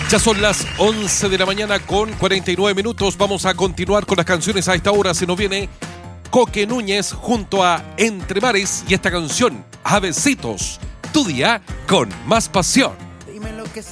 Ya son las 11 de la mañana con 49 minutos. Vamos a continuar con las canciones a esta hora. Se nos viene Coque Núñez junto a Entre Mares y esta canción, Avecitos, tu día con más pasión.